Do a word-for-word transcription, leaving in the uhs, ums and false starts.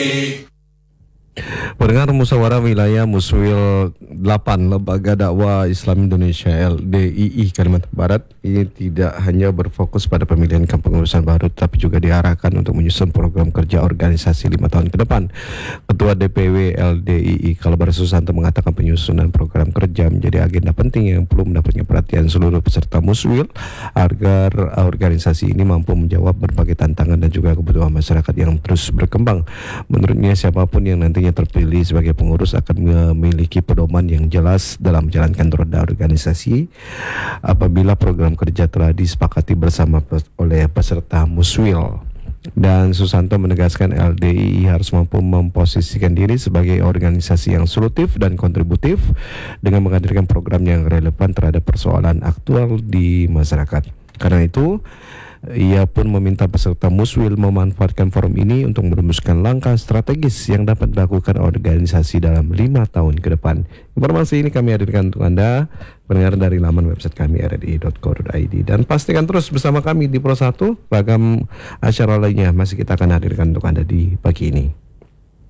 Pendengar Musyawarah Wilayah Muswil delapan Lembaga Dakwah Islam Indonesia L D I I Kalimantan Barat ini tidak hanya berfokus pada pemilihan kepengurusan baru, tapi juga diarahkan untuk menyusun program kerja organisasi lima tahun ke depan. Ketua D P W L D I I Kalbar Susanto mengatakan penyusunan program kerja menjadi agenda penting yang perlu mendapatkan perhatian seluruh peserta Muswil agar organisasi ini mampu menjawab berbagai tantangan dan juga kebutuhan masyarakat yang terus berkembang. Menurutnya, siapapun yang nantinya terpilih sebagai pengurus akan memiliki pedoman yang jelas dalam menjalankan roda organisasi apabila program kerja telah disepakati bersama oleh peserta Muswil. Dan Susanto menegaskan L D I I harus mampu memposisikan diri sebagai organisasi yang solutif dan kontributif dengan menghadirkan program yang relevan terhadap persoalan aktual di masyarakat. Karena itu, ia pun meminta peserta Muswil memanfaatkan forum ini untuk merumuskan langkah strategis yang dapat dilakukan organisasi dalam lima tahun ke depan. Informasi ini kami hadirkan untuk Anda pendengar dari laman website kami r r i dot co dot i d, dan pastikan terus bersama kami di Pro satu. Ragam acara lainnya masih kita akan hadirkan untuk Anda di pagi ini.